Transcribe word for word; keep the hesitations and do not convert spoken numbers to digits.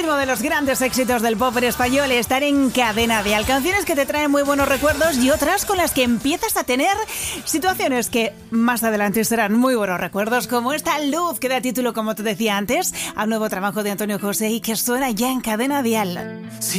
uno de los grandes éxitos del pop en español, estar en Cadena Dial. Canciones que te traen muy buenos recuerdos y otras con las que empiezas a tener situaciones que más adelante serán muy buenos recuerdos, como esta Luz que da título, como te decía antes, al nuevo trabajo de Antonio José y que suena ya en Cadena Dial. Sí.